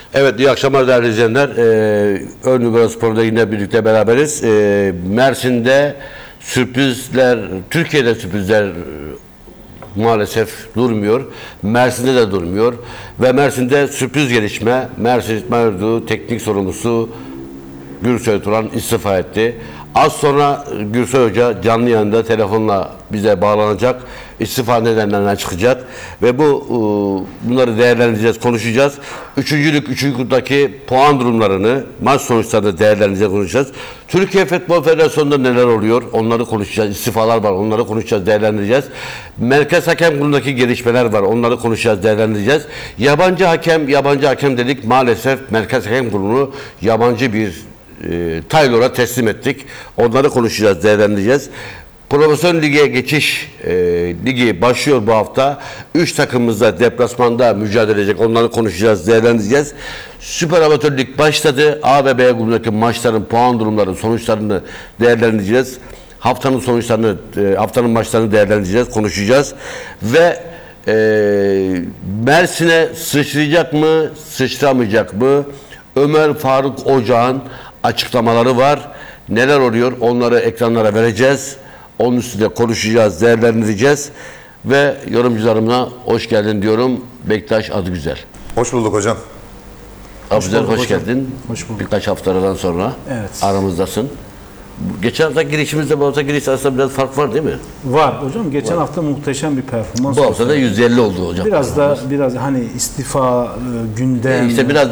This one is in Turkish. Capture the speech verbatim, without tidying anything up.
Evet, iyi akşamlar değerli izleyenler. Ee, Örnükara Spor'da yine birlikte beraberiz. Ee, Mersin'de sürprizler, Türkiye'de sürprizler e, maalesef durmuyor. Mersin'de de durmuyor. Ve Mersin'de sürpriz gelişme, Mersin İtman Yurdu teknik sorumlusu Gürsoy Turan istifa etti. Az sonra Gürsoy Hoca canlı yayında telefonla bize bağlanacak. İstifa nedenlerinden çıkacak. Ve bu bunları değerlendireceğiz, konuşacağız. Üçüncülük, üçüncü kurdaki puan durumlarını, maç sonuçlarını değerlendireceğiz, konuşacağız. Türkiye Futbol Federasyonu'nda neler oluyor? Onları konuşacağız. İstifalar var, onları konuşacağız, değerlendireceğiz. Merkez Hakem Kurulu'ndaki gelişmeler var. Onları konuşacağız, değerlendireceğiz. Yabancı hakem, yabancı hakem dedik. Maalesef Merkez Hakem Kurulu'nu yabancı bir E, Taylor'a teslim ettik. Onları konuşacağız, değerlendireceğiz. Profesyonel Lig'e geçiş e, ligi başlıyor bu hafta. Üç takımımız da deplasmanda mücadele edecek. Onları konuşacağız, değerlendireceğiz. Süper Amatör Lig başladı. A ve B grubundaki maçların puan durumları, sonuçlarını değerlendireceğiz. Haftanın sonuçlarını, e, haftanın maçlarını değerlendireceğiz, konuşacağız. Ve e, Mersin'e sıçrayacak mı, sıçramayacak mı? Ömer Faruk Ocağ'ın açıklamaları var. Neler oluyor? Onları ekranlara vereceğiz. Onun üstünde konuşacağız, değerlendireceğiz. Ve yorumcularımla hoş geldin diyorum. Bektaş Adıgüzel. Hoş bulduk hocam. Adıgüzel hoş, hoş geldin. Hoş bulduk. Birkaç haftadan sonra Evet. aramızdasın. Geçen hafta girişimizde bu hafta giriş arasında biraz fark var değil mi? Var hocam. Geçen var. hafta muhteşem bir performans. Bu hafta da yüz elli oldu hocam. Biraz da biraz hani istifa, e, gündem. E işte biraz